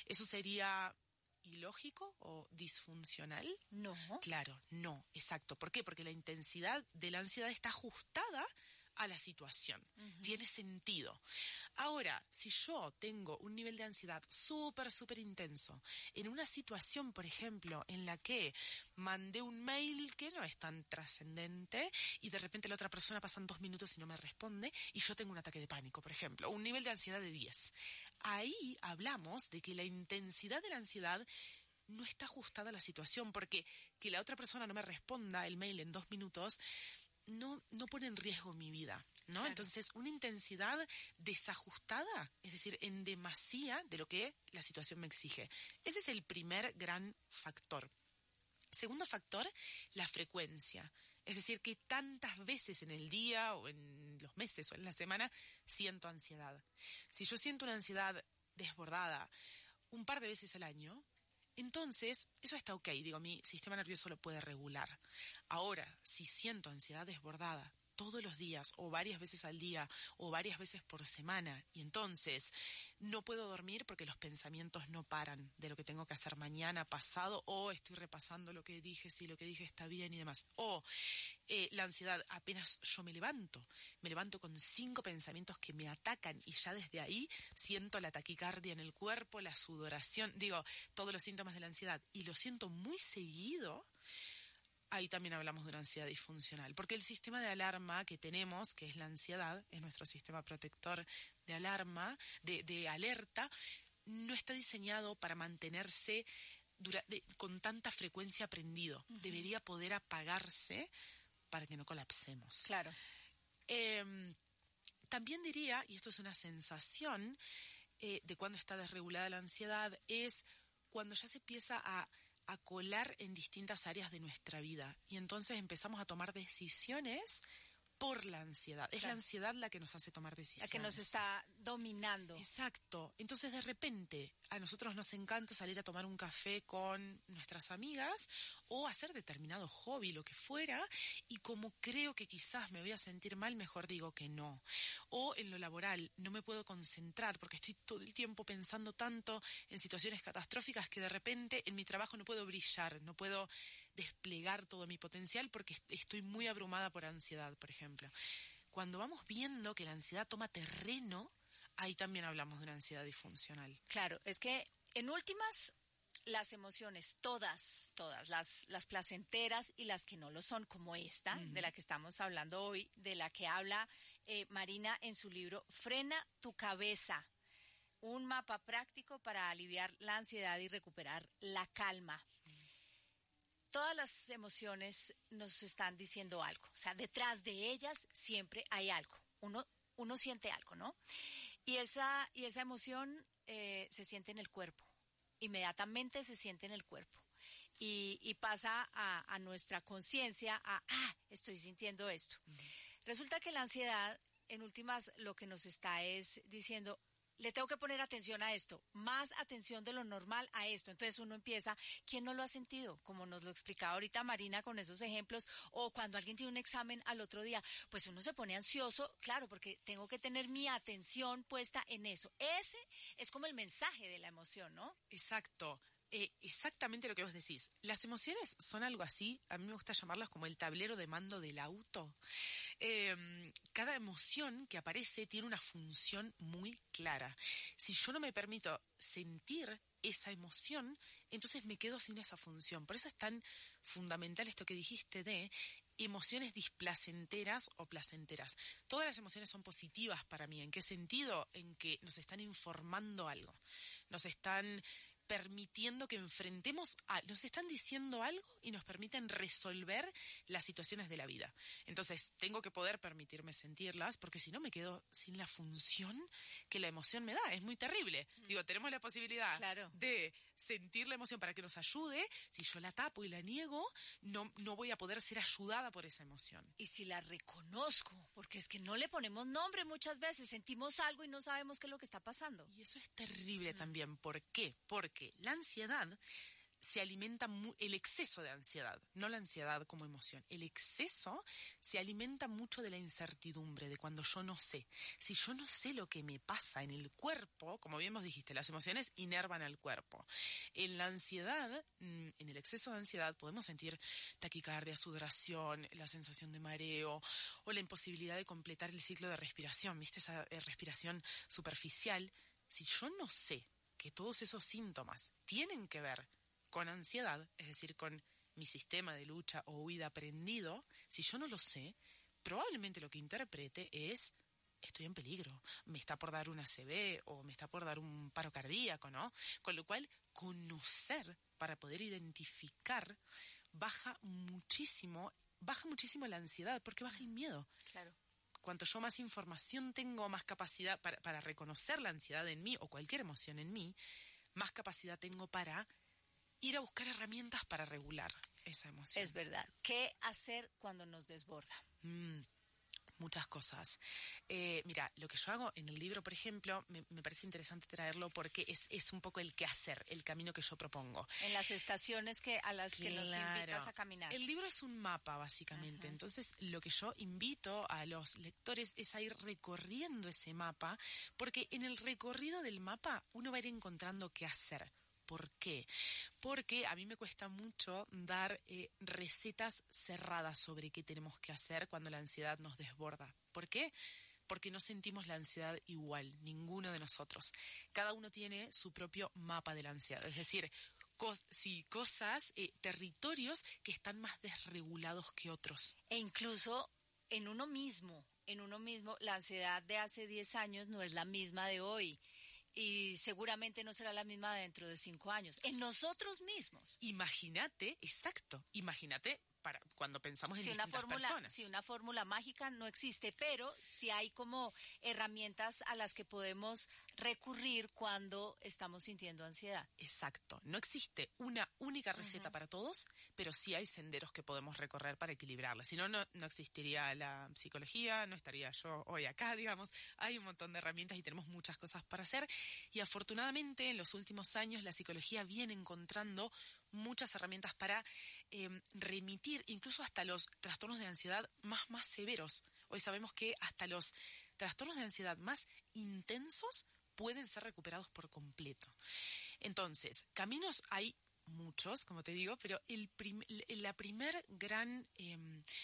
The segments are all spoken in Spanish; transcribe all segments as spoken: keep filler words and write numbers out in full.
¿Eso sería ilógico o disfuncional? No. Claro, no, exacto. ¿Por qué? Porque la intensidad de la ansiedad está ajustada a la situación. Uh-huh. Tiene sentido. Ahora, si yo tengo un nivel de ansiedad súper, súper intenso, en una situación, por ejemplo, en la que mandé un mail que no es tan trascendente y de repente la otra persona pasan dos minutos y no me responde y yo tengo un ataque de pánico, por ejemplo, un nivel de ansiedad de diez. Ahí hablamos de que la intensidad de la ansiedad no está ajustada a la situación, porque que la otra persona no me responda el mail en dos minutos no, no pone en riesgo mi vida, ¿no? Claro. Entonces, una intensidad desajustada, es decir, en demasía de lo que la situación me exige. Ese es el primer gran factor. Segundo factor, la frecuencia. Es decir, que tantas veces en el día o en los meses o en la semana siento ansiedad. Si yo siento una ansiedad desbordada un par de veces al año, entonces, eso está ok, digo, mi sistema nervioso lo puede regular. Ahora, si siento ansiedad desbordada todos los días, o varias veces al día, o varias veces por semana, y entonces no puedo dormir porque los pensamientos no paran de lo que tengo que hacer mañana, pasado, o estoy repasando lo que dije, si lo que dije está bien y demás. O eh, la ansiedad, apenas yo me levanto, me levanto con cinco pensamientos que me atacan y ya desde ahí siento la taquicardia en el cuerpo, la sudoración, digo, todos los síntomas de la ansiedad, y lo siento muy seguido. Ahí también hablamos de una ansiedad disfuncional, porque el sistema de alarma que tenemos, que es la ansiedad, es nuestro sistema protector de alarma, de, de alerta, no está diseñado para mantenerse dura, de, con tanta frecuencia prendido. Uh-huh. Debería poder apagarse para que no colapsemos. Claro. Eh, también diría, y esto es una sensación eh, de cuando está desregulada la ansiedad, es cuando ya se empieza a a colar en distintas áreas de nuestra vida. Y entonces empezamos a tomar decisiones por la ansiedad. Es claro. La ansiedad la que nos hace tomar decisiones. La que nos está dominando. Exacto. Entonces, de repente, a nosotros nos encanta salir a tomar un café con nuestras amigas o hacer determinado hobby, lo que fuera, y como creo que quizás me voy a sentir mal, mejor digo que no. O en lo laboral, no me puedo concentrar porque estoy todo el tiempo pensando tanto en situaciones catastróficas que de repente en mi trabajo no puedo brillar, no puedo desplegar todo mi potencial porque estoy muy abrumada por ansiedad, por ejemplo. Cuando vamos viendo que la ansiedad toma terreno, ahí también hablamos de una ansiedad disfuncional. Claro, es que en últimas, las emociones, todas, todas, las, las placenteras y las que no lo son, como esta, uh-huh. de la que estamos hablando hoy, de la que habla eh, Marina en su libro Frena tu cabeza, un mapa práctico para aliviar la ansiedad y recuperar la calma. Uh-huh. Todas las emociones nos están diciendo algo, o sea, detrás de ellas siempre hay algo, uno, uno siente algo, ¿no? Y esa, y esa emoción eh, se siente en el cuerpo, inmediatamente se siente en el cuerpo y, y pasa a, a nuestra conciencia a, ah, estoy sintiendo esto. Uh-huh. Resulta que la ansiedad, en últimas, lo que nos está es diciendo, le tengo que poner atención a esto, más atención de lo normal a esto. Entonces uno empieza, ¿quién no lo ha sentido? Como nos lo explicaba ahorita Marina con esos ejemplos, o cuando alguien tiene un examen al otro día, pues uno se pone ansioso, claro, porque tengo que tener mi atención puesta en eso. Ese es como el mensaje de la emoción, ¿no? Exacto. Eh, exactamente lo que vos decís. Las emociones son algo así, a mí me gusta llamarlas como el tablero de mando del auto. Eh, cada emoción que aparece tiene una función muy clara. Si yo no me permito sentir esa emoción, entonces me quedo sin esa función. Por eso es tan fundamental esto que dijiste de emociones displacenteras o placenteras. Todas las emociones son positivas para mí. ¿En qué sentido? En que nos están informando algo. Nos están permitiendo que enfrentemos, a, nos están diciendo algo y nos permiten resolver las situaciones de la vida. Entonces, tengo que poder permitirme sentirlas, porque si no me quedo sin la función que la emoción me da. Es muy terrible. Mm. Digo, tenemos la posibilidad claro. de sentir la emoción para que nos ayude. Si yo la tapo y la niego, no, no voy a poder ser ayudada por esa emoción. Y si la reconozco, porque es que no le ponemos nombre muchas veces, sentimos algo y no sabemos qué es lo que está pasando. Y eso es terrible mm. también. ¿Por qué? Porque que la ansiedad se alimenta mu- el exceso de ansiedad, no la ansiedad como emoción. El exceso se alimenta mucho de la incertidumbre, de cuando yo no sé. Si yo no sé lo que me pasa en el cuerpo, como bien vos dijiste, las emociones inervan al cuerpo. En la ansiedad, en el exceso de ansiedad, podemos sentir taquicardia, sudoración, la sensación de mareo o la imposibilidad de completar el ciclo de respiración, ¿viste? Esa eh, respiración superficial. Si yo no sé que todos esos síntomas tienen que ver con ansiedad, es decir, con mi sistema de lucha o huida aprendido, si yo no lo sé, probablemente lo que interprete es: estoy en peligro, me está por dar una A C V o me está por dar un paro cardíaco, ¿no? Con lo cual, conocer para poder identificar baja muchísimo, baja muchísimo la ansiedad, porque baja el miedo. Claro. Cuanto yo más información tengo, más capacidad para, para reconocer la ansiedad en mí o cualquier emoción en mí, más capacidad tengo para ir a buscar herramientas para regular esa emoción. Es verdad. ¿Qué hacer cuando nos desborda? Mm, muchas cosas. Eh, mira, lo que yo hago en el libro, por ejemplo, me, me parece interesante traerlo porque es, es un poco el qué hacer, el camino que yo propongo. En las estaciones que a las que nos Claro. invitas a caminar. El libro es un mapa, básicamente. Ajá. Entonces, lo que yo invito a los lectores es a ir recorriendo ese mapa, porque en el recorrido del mapa uno va a ir encontrando qué hacer. ¿Por qué? Porque a mí me cuesta mucho dar eh, recetas cerradas sobre qué tenemos que hacer cuando la ansiedad nos desborda. ¿Por qué? Porque no sentimos la ansiedad igual, ninguno de nosotros. Cada uno tiene su propio mapa de la ansiedad, es decir, cos- sí, cosas, eh, territorios que están más desregulados que otros. E incluso en uno mismo, en uno mismo, la ansiedad de hace diez años no es la misma de hoy. Y seguramente no será la misma dentro de cinco años. En nosotros mismos. Imagínate, exacto, imagínate para cuando pensamos en si distintas una fórmula, personas. Si una fórmula mágica no existe, pero sí hay como herramientas a las que podemos recurrir cuando estamos sintiendo ansiedad. Exacto, no existe una única receta uh-huh. para todos, pero sí hay senderos que podemos recorrer para equilibrarla. Si no, no, no existiría la psicología, no estaría yo hoy acá, digamos. Hay un montón de herramientas y tenemos muchas cosas para hacer. Y afortunadamente, en los últimos años, la psicología viene encontrando muchas herramientas para eh, remitir incluso hasta los trastornos de ansiedad más, más severos. Hoy sabemos que hasta los trastornos de ansiedad más intensos pueden ser recuperados por completo. Entonces, caminos hay muchos, como te digo, pero el, prim- la primer gran, eh,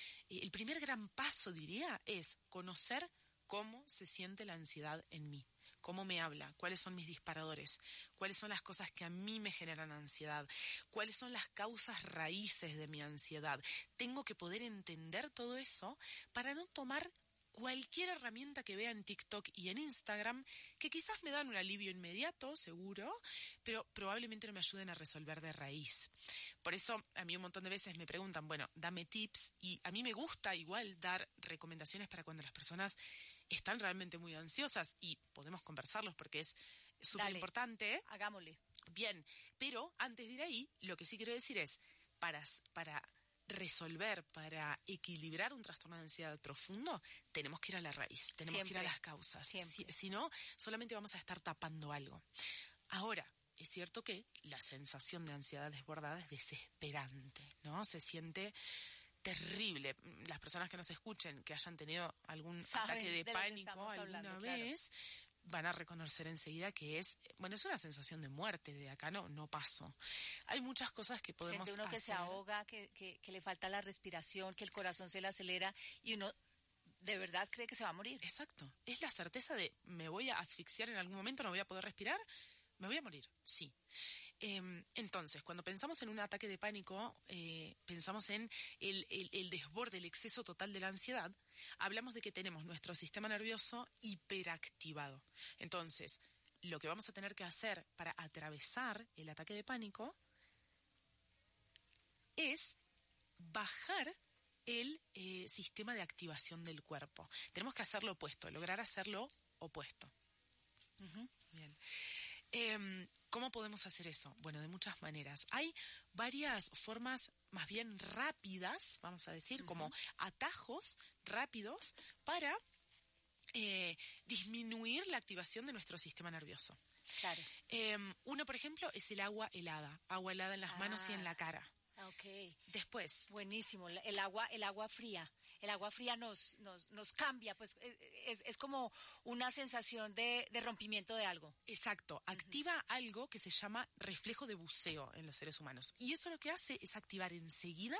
el primer gran paso, diría, es conocer cómo se siente la ansiedad en mí. ¿Cómo me habla? ¿Cuáles son mis disparadores? ¿Cuáles son las cosas que a mí me generan ansiedad? ¿Cuáles son las causas raíces de mi ansiedad? Tengo que poder entender todo eso para no tomar cualquier herramienta que vea en TikTok y en Instagram, que quizás me dan un alivio inmediato, seguro, pero probablemente no me ayuden a resolver de raíz. Por eso a mí un montón de veces me preguntan, bueno, dame tips, y a mí me gusta igual dar recomendaciones para cuando las personas están realmente muy ansiosas, y podemos conversarlos porque es súper importante. ¿eh? Hagámosle. Bien, pero antes de ir ahí, lo que sí quiero decir es, para, para resolver, para equilibrar un trastorno de ansiedad profundo, tenemos que ir a la raíz, tenemos Siempre. que ir a las causas. Si, si no, solamente vamos a estar tapando algo. Ahora, es cierto que la sensación de ansiedad desbordada es desesperante, ¿no? Se siente terrible. Las personas que nos escuchen, que hayan tenido algún Saben ataque de, de pánico alguna hablando, vez, claro. van a reconocer enseguida que es, bueno, es una sensación de muerte, de acá no, no paso. Hay muchas cosas que podemos hacer. Siente uno que se ahoga, que, que, que le falta la respiración, que el corazón se le acelera y uno de verdad cree que se va a morir. Exacto. Es la certeza de, me voy a asfixiar en algún momento, no voy a poder respirar, me voy a morir, sí. Eh, entonces, cuando pensamos en un ataque de pánico, eh, pensamos en el, el, el desborde, el exceso total de la ansiedad, hablamos de que tenemos nuestro sistema nervioso hiperactivado. Entonces, lo que vamos a tener que hacer para atravesar el ataque de pánico es bajar el eh, sistema de activación del cuerpo. Tenemos que hacer lo opuesto, lograr hacer lo opuesto. Uh-huh. Bien. Eh, ¿Cómo podemos hacer eso? Bueno, de muchas maneras. Hay varias formas más bien rápidas, vamos a decir, uh-huh. como atajos rápidos para eh, disminuir la activación de nuestro sistema nervioso. Claro. Eh, uno, por ejemplo, es el agua helada. Agua helada en las ah. manos y en la cara. Okay. Después. Buenísimo. El agua, el agua fría. El agua fría nos, nos, nos cambia, pues es, es como una sensación de, de rompimiento de algo. Exacto. Activa uh-huh. algo que se llama reflejo de buceo en los seres humanos. Y eso lo que hace es activar enseguida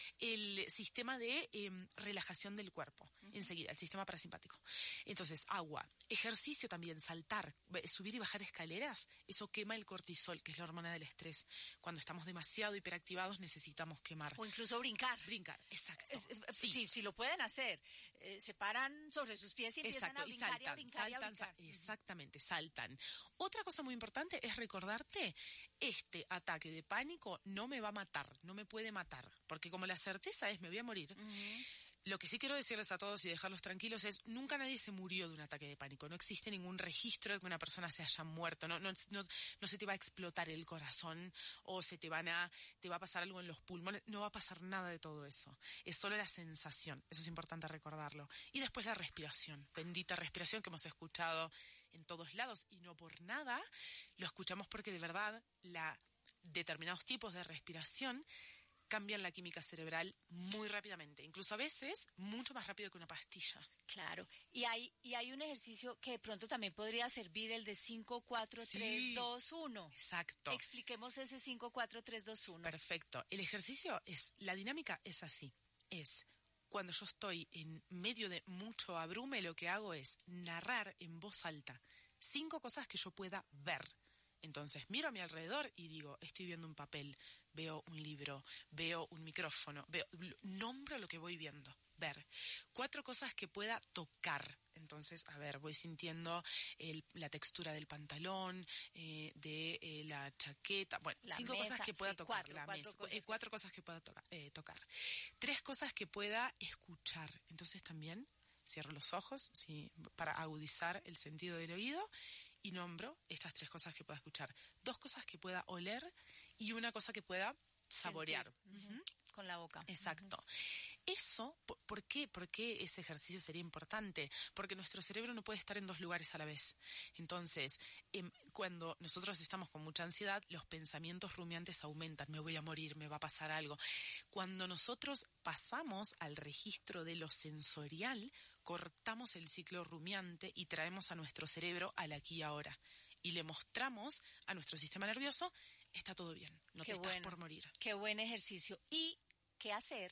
el sistema de eh, relajación del cuerpo. Uh-huh. Enseguida, el sistema parasimpático. Entonces, agua. Ejercicio también, saltar, subir y bajar escaleras. Eso quema el cortisol, que es la hormona del estrés. Cuando estamos demasiado hiperactivados necesitamos quemar. O incluso brincar. Brincar, exacto. Es, sí. Sí, sí, lo pueden hacer. Eh, se paran sobre sus pies y empiezan exacto, a brincar y saltan, y a brincar saltan, y a brincar. Sa- exactamente, saltan. Otra cosa muy importante es recordarte, este ataque de pánico no me va a matar, no me puede matar, porque como la certeza es me voy a morir, uh-huh. Lo que sí quiero decirles a todos y dejarlos tranquilos es, nunca nadie se murió de un ataque de pánico. No existe ningún registro de que una persona se haya muerto. No, no, no, no se te va a explotar el corazón o se te van a, te va a pasar algo en los pulmones. No va a pasar nada de todo eso. Es solo la sensación. Eso es importante recordarlo. Y después la respiración. Bendita respiración que hemos escuchado en todos lados y no por nada. Lo escuchamos porque de verdad la determinados tipos de respiración cambian la química cerebral muy rápidamente, incluso a veces mucho más rápido que una pastilla. Claro, y hay y hay un ejercicio que de pronto también podría servir, el de cinco, cuatro, tres, dos, uno. Exacto. Expliquemos ese cinco, cuatro, tres, dos, uno. Perfecto. El ejercicio es, la dinámica es así, es cuando yo estoy en medio de mucho abrume, lo que hago es narrar en voz alta cinco cosas que yo pueda ver. Entonces miro a mi alrededor y digo, estoy viendo un papel, veo un libro, veo un micrófono, veo, nombro lo que voy viendo, ver. Cuatro cosas que pueda tocar. Entonces, a ver, voy sintiendo el, la textura del pantalón, eh, de eh, la chaqueta, bueno, la cinco mesa, cosas que pueda sí, tocar, cuatro, la cuatro mesa, cosas eh, cuatro cosas que pueda toca, eh, tocar. Tres cosas que pueda escuchar. Entonces también cierro los ojos, sí, para agudizar el sentido del oído. Y nombro estas tres cosas que pueda escuchar. Dos cosas que pueda oler y una cosa que pueda saborear. Uh-huh. Con la boca. Exacto. Uh-huh. Eso, ¿por qué? ¿Por qué ese ejercicio sería importante? Porque nuestro cerebro no puede estar en dos lugares a la vez. Entonces, eh, cuando nosotros estamos con mucha ansiedad, los pensamientos rumiantes aumentan. Me voy a morir, me va a pasar algo. Cuando nosotros pasamos al registro de lo sensorial, cortamos el ciclo rumiante y traemos a nuestro cerebro al aquí y ahora. Y le mostramos a nuestro sistema nervioso, está todo bien, no qué te bueno, estás por morir. Qué buen ejercicio. ¿Y qué hacer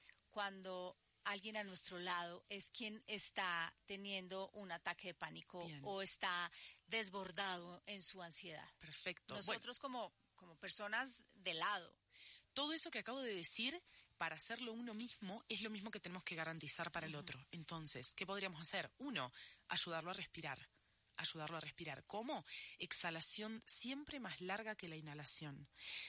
cuando alguien a nuestro lado es quien está teniendo un ataque de pánico bien. O está desbordado en su ansiedad? Perfecto. Nosotros bueno, como, como personas de lado. Todo eso que acabo de decir, para hacerlo uno mismo, es lo mismo que tenemos que garantizar para uh-huh. el otro. Entonces, ¿qué podríamos hacer? Uno, ayudarlo a respirar. Ayudarlo a respirar. ¿Cómo? Exhalación siempre más larga que la inhalación.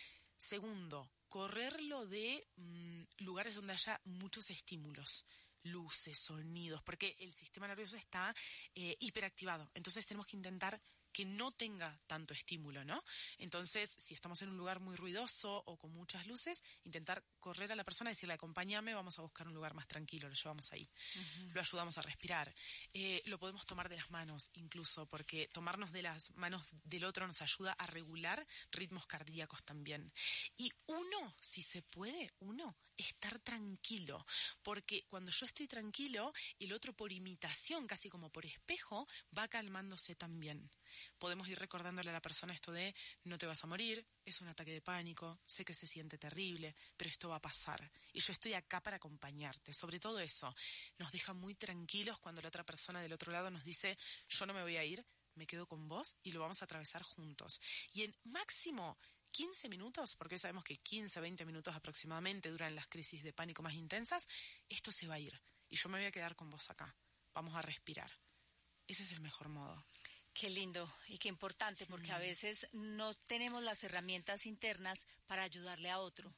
Segundo, correrlo de mmm, lugares donde haya muchos estímulos, luces, sonidos, porque el sistema nervioso está eh, hiperactivado. Entonces tenemos que intentar que no tenga tanto estímulo, ¿no? Entonces, si estamos en un lugar muy ruidoso o con muchas luces, intentar correr a la persona y decirle, acompáñame, vamos a buscar un lugar más tranquilo, lo llevamos ahí. Uh-huh. Lo ayudamos a respirar. Eh, lo podemos tomar de las manos incluso, porque tomarnos de las manos del otro nos ayuda a regular ritmos cardíacos también. Y uno, si se puede, uno, estar tranquilo, porque cuando yo estoy tranquilo, el otro por imitación, casi como por espejo, va calmándose también. Podemos ir recordándole a la persona esto de no te vas a morir, es un ataque de pánico, sé que se siente terrible, pero esto va a pasar y yo estoy acá para acompañarte. Sobre todo eso, nos deja muy tranquilos cuando la otra persona del otro lado nos dice yo no me voy a ir, me quedo con vos y lo vamos a atravesar juntos. Y en máximo quince minutos, porque sabemos que quince a veinte minutos aproximadamente duran las crisis de pánico más intensas, esto se va a ir y yo me voy a quedar con vos acá. Vamos a respirar. Ese es el mejor modo. Qué lindo y qué importante, porque a veces no tenemos las herramientas internas para ayudarle a otro.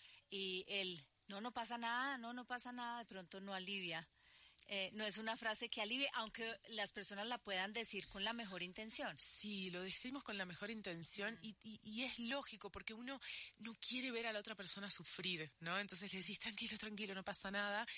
Y el no, no pasa nada, no, no pasa nada, de pronto no alivia. Eh, no es una frase que alivie, aunque las personas la puedan decir con la mejor intención. Sí, lo decimos con la mejor intención y, y, y es lógico porque uno no quiere ver a la otra persona sufrir, ¿no? Entonces le decís, tranquilo, tranquilo, no pasa nada.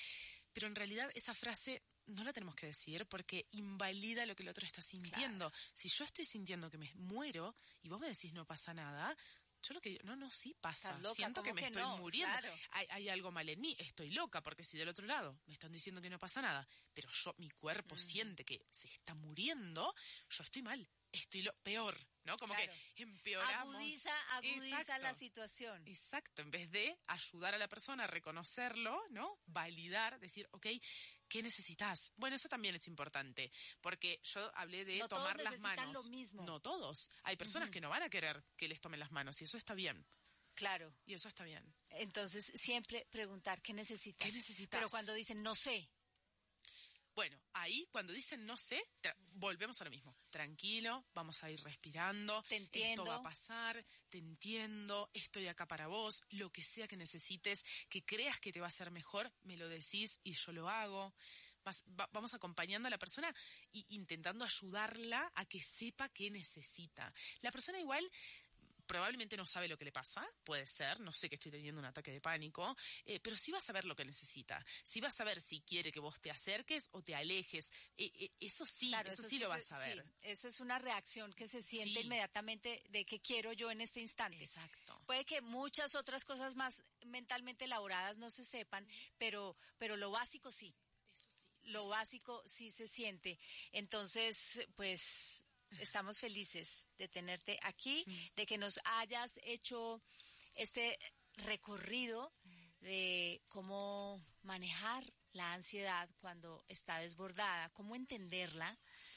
pero en realidad esa frase no la tenemos que decir porque invalida lo que el otro está sintiendo. Claro. Si yo estoy sintiendo que me muero y vos me decís no pasa nada, yo lo que no, no, sí pasa. Loca, siento que me que estoy no? muriendo. Claro. Hay, hay algo mal en mí, estoy loca, porque si del otro lado me están diciendo que no pasa nada, pero yo, mi cuerpo mm. siente que se está muriendo, yo estoy mal, estoy lo peor, ¿no? Como claro. que empeoramos. Agudiza, agudiza la situación. Exacto, en vez de ayudar a la persona a reconocerlo, ¿no? Validar, decir, ok, ¿qué necesitas? Bueno, eso también es importante, porque yo hablé de no tomar todos las manos. Lo mismo. No todos. Hay personas uh-huh. que no van a querer que les tomen las manos y eso está bien. Claro. Y eso está bien. Entonces, siempre preguntar, ¿qué necesitas? ¿Qué necesitas? Pero cuando dicen, no sé. Bueno, ahí cuando dicen no sé, tra- volvemos a lo mismo. Tranquilo, vamos a ir respirando. Te entiendo. Esto va a pasar, te entiendo, estoy acá para vos. Lo que sea que necesites, que creas que te va a hacer mejor, me lo decís y yo lo hago. Vas, va, vamos acompañando a la persona e intentando ayudarla a que sepa qué necesita. La persona igual probablemente no sabe lo que le pasa, puede ser, no sé que estoy teniendo un ataque de pánico, eh, pero sí va a saber lo que necesita, sí va a saber si quiere que vos te acerques o te alejes, eh, eh, eso sí, claro, eso, eso sí se, lo va a saber. Sí, eso es una reacción que se siente sí. inmediatamente de qué quiero yo en este instante. Exacto. Puede que muchas otras cosas más mentalmente elaboradas no se sepan, pero, pero lo básico sí. Eso sí. Lo sí. básico sí se siente. Entonces, pues... estamos felices de tenerte aquí, mm. de que nos hayas hecho este recorrido de cómo manejar la ansiedad cuando está desbordada, cómo entenderla.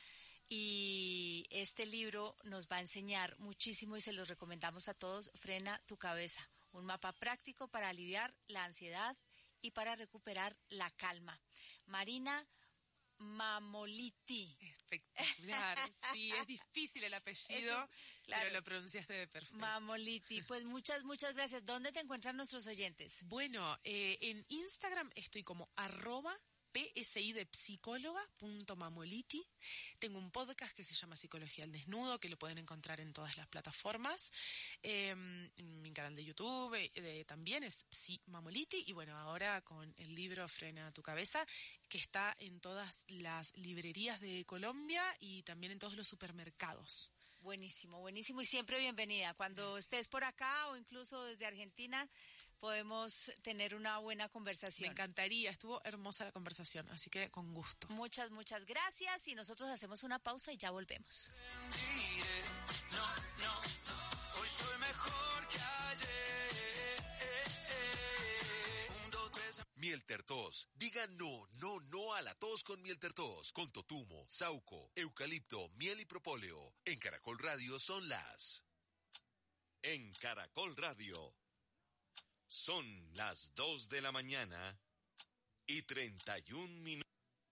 Y este libro nos va a enseñar muchísimo y se lo recomendamos a todos. Frena tu cabeza, un mapa práctico para aliviar la ansiedad y para recuperar la calma. Marina Mammoliti. Espectacular. Sí, es difícil el apellido, un, claro, pero lo pronunciaste de perfecto. Mammoliti. Pues muchas, muchas gracias. ¿Dónde te encuentran nuestros oyentes? Bueno, eh, en Instagram estoy como arroba psi de psicóloga punto mammoliti. Tengo un podcast que se llama Psicología al Desnudo, que lo pueden encontrar en todas las plataformas. Eh, en mi canal de YouTube eh, también es Psi Mammoliti. Y bueno, ahora con el libro Frena tu cabeza, que está en todas las librerías de Colombia y también en todos los supermercados. Buenísimo, buenísimo. Y siempre bienvenida. Cuando Gracias. Estés por acá o incluso desde Argentina, podemos tener una buena conversación. Me encantaría, estuvo hermosa la conversación, así que con gusto. Muchas, muchas gracias y nosotros hacemos una pausa y ya volvemos. No, no, no, hoy soy mejor que ayer. Un, dos, tres. Miel Tertos. Diga no, no, no a la tos con Miel Tertos. Con totumo, sauco, eucalipto, miel y propóleo. En Caracol Radio son las... En Caracol Radio. Son las dos de la mañana y treinta y un minutos.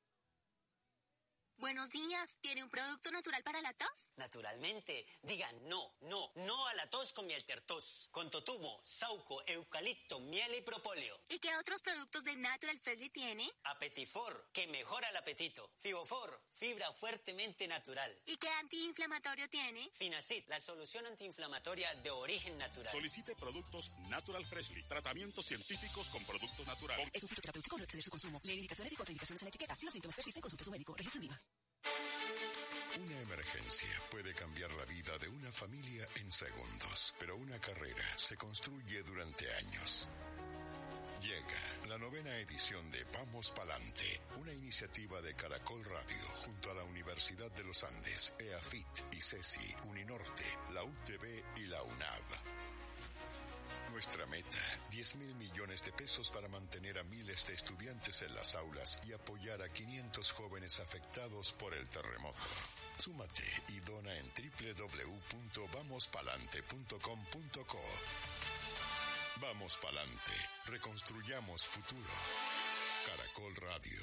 Buenos días, ¿tiene un producto natural para la tos? Naturalmente, digan no, no, no a la tos con Miel Tertos. Con totumo, sauco, eucalipto, miel y propóleo. ¿Y qué otros productos de Natural Freshly tiene? Apetifor, que mejora el apetito. Fibofor, fibra fuertemente natural. ¿Y qué antiinflamatorio tiene? Finacid, la solución antiinflamatoria de origen natural. Solicite productos Natural Freshly. Tratamientos científicos con productos naturales. Es un fitoterapéutico, no excede su consumo. Lee indicaciones y contraindicaciones en la etiqueta. Si los síntomas persisten, consulte a su médico. Registro INVIMA. Una emergencia puede cambiar la vida de una familia en segundos, pero una carrera se construye durante años. Llega la novena edición de Vamos Palante, una iniciativa de Caracol Radio junto a la Universidad de los Andes, EAFIT, ICESI, Uninorte, la U T B y la UNAV. Nuestra meta, diez mil millones de pesos para mantener a miles de estudiantes en las aulas y apoyar a quinientos jóvenes afectados por el terremoto. Súmate y dona en doble u doble u doble u punto vamos palante punto com punto co. Vamos Palante, reconstruyamos futuro. Caracol Radio.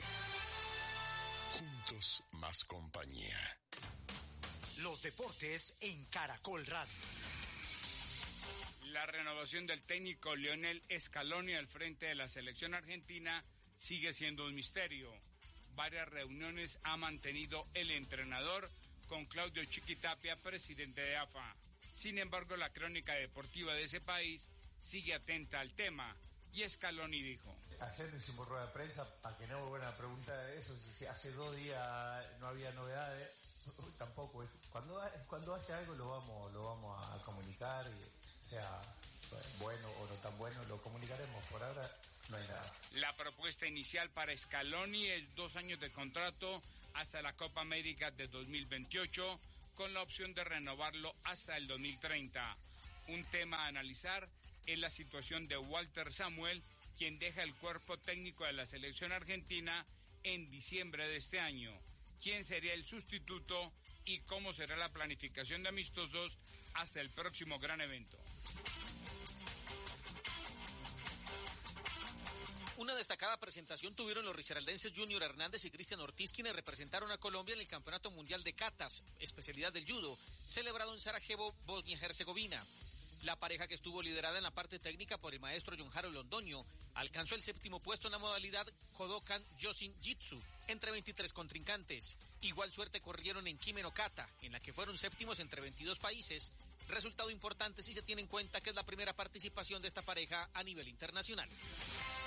Juntos más compañía. Los deportes en Caracol Radio. La renovación del técnico Lionel Scaloni al frente de la selección argentina sigue siendo un misterio. Varias reuniones ha mantenido el entrenador con Claudio Chiquitapia, presidente de A F A. Sin embargo, la crónica deportiva de ese país sigue atenta al tema. y Scaloni dijo: ayer nos hicimos rueda de prensa para que no vuelvan a preguntar eso, si hace dos días no había novedades, tampoco. Cuando, cuando haya algo lo vamos, lo vamos a comunicar, y sea bueno o no tan bueno, lo comunicaremos. Por ahora no hay nada. La propuesta inicial para Scaloni es dos años de contrato hasta la Copa América de dos mil veintiocho, con la opción de renovarlo hasta el dos mil treinta. Un tema a analizar es la situación de Walter Samuel, quien deja el cuerpo técnico de la selección argentina en diciembre de este año. ¿Quién sería el sustituto y cómo será la planificación de amistosos hasta el próximo gran evento? Una destacada presentación tuvieron los risaraldenses Junior Hernández y Cristian Ortiz, quienes representaron a Colombia en el Campeonato Mundial de Katas, especialidad del judo, celebrado en Sarajevo, Bosnia-Herzegovina. La pareja, que estuvo liderada en la parte técnica por el maestro John Harold Londoño, alcanzó el séptimo puesto en la modalidad Kodokan Yosin Jitsu, entre veintitrés contrincantes. Igual suerte corrieron en Kime no Kata, en la que fueron séptimos entre veintidós países, resultado importante si se tiene en cuenta que es la primera participación de esta pareja a nivel internacional.